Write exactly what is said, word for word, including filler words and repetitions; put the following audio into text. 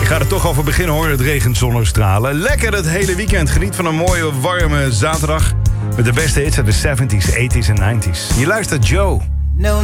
ga er toch over beginnen hoor, het regent zonnestralen. Lekker het hele weekend. Geniet van een mooie, warme zaterdag. Met de beste hits uit de zeventies, tachtiger en negentiger. Je luistert Joe.